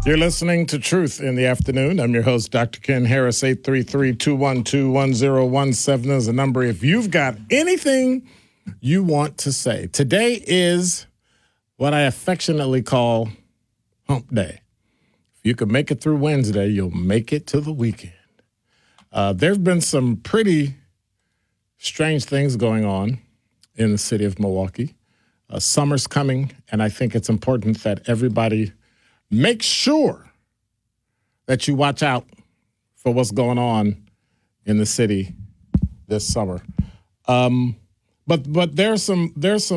You're listening to Truth in the Afternoon. I'm your host, Dr. Ken Harris. 833-212-1017 is the number if you've got anything you want to say. Today is what I affectionately call Hump Day. If you can make it through Wednesday, you'll make it to the weekend. There have been some pretty strange things going on in the city of Milwaukee. Summer's coming, and I think it's important that everybody make sure that you watch out for what's going on in the city this summer. But there's some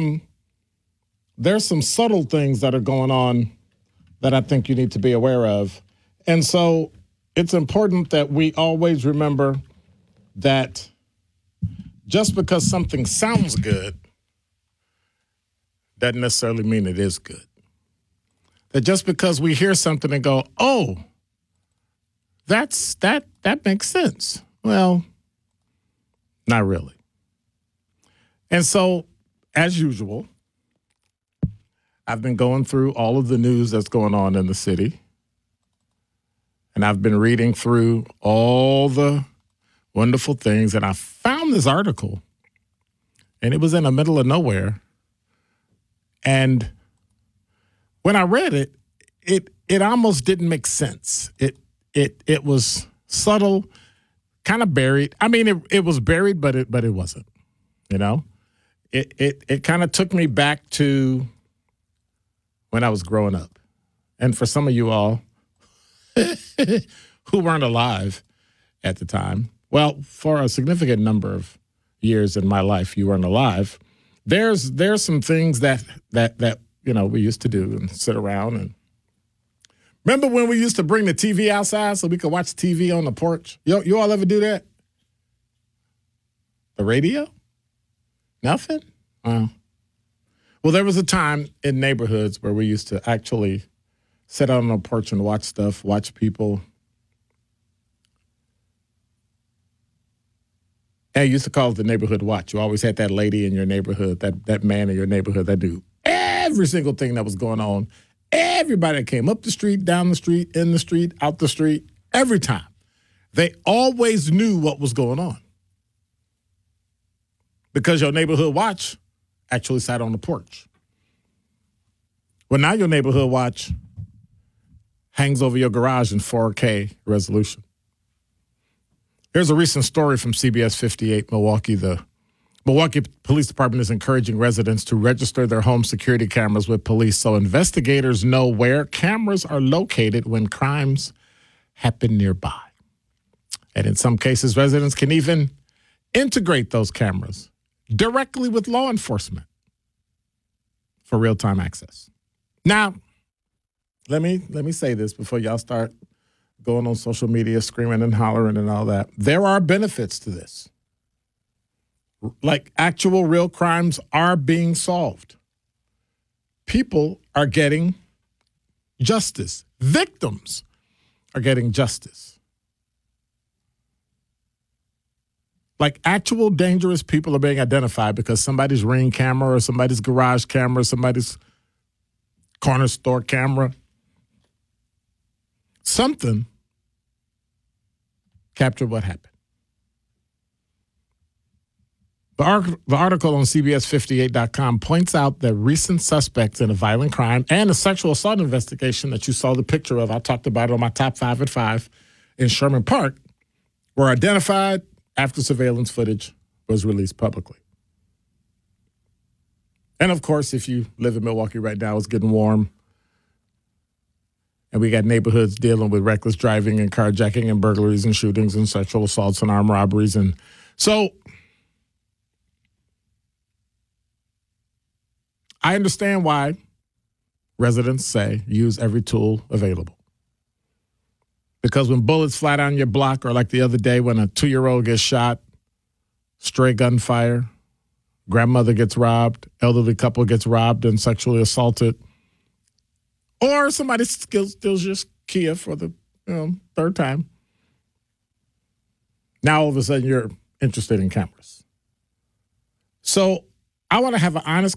subtle things that are going on that I think you need to be aware of. And so it's important that we always remember that just because something sounds good doesn't necessarily mean it is good. That just because we hear something and go, oh, that makes sense. Well, not really. And so, as usual, I've been going through all of the news that's going on in the city. And I've been reading through all the wonderful things. And I found this article, and it was in the middle of nowhere. And when I read it, it almost didn't make sense. It was subtle, kind of buried. I mean, it was buried, but it wasn't. You know, it kind of took me back to when I was growing up. And for some of you all who weren't alive at the time, well, for a significant number of years in my life, you weren't alive. There's some things that you know, we used to do and sit around. And remember when we used to bring the TV outside so we could watch TV on the porch? You all ever do that? The radio? Nothing? Well, there was a time in neighborhoods where we used to actually sit out on the porch and watch stuff, watch people. And you used to call it the neighborhood watch. You always had that lady in your neighborhood, that man in your neighborhood that knew every single thing that was going on. Everybody that came up the street, down the street, in the street, out the street, every time. They always knew what was going on. Because your neighborhood watch actually sat on the porch. Well, now your neighborhood watch hangs over your garage in 4K resolution. Here's a recent story from CBS 58 Milwaukee. The Milwaukee Police Department is encouraging residents to register their home security cameras with police so investigators know where cameras are located when crimes happen nearby. And in some cases, residents can even integrate those cameras directly with law enforcement for real-time access. Now, let me say this before y'all start going on social media, screaming and hollering and all that. There are benefits to this. Like actual real crimes are being solved. People are getting justice. Victims are getting justice. Like actual dangerous people are being identified because somebody's Ring camera or somebody's garage camera, somebody's corner store camera. Something captured what happened. The article on CBS58.com points out that recent suspects in a violent crime and a sexual assault investigation that you saw the picture of, I talked about it on my Top 5 at 5 in Sherman Park, were identified after surveillance footage was released publicly. And, of course, if you live in Milwaukee right now, it's getting warm. And we got neighborhoods dealing with reckless driving and carjacking and burglaries and shootings and sexual assaults and armed robberies. And so I understand why residents say use every tool available. Because when bullets fly down your block, or like the other day when a 2-year-old gets shot, stray gunfire, grandmother gets robbed, elderly couple gets robbed and sexually assaulted, or somebody steals your Kia for the third time. Now all of a sudden you're interested in cameras. So I want to have an honest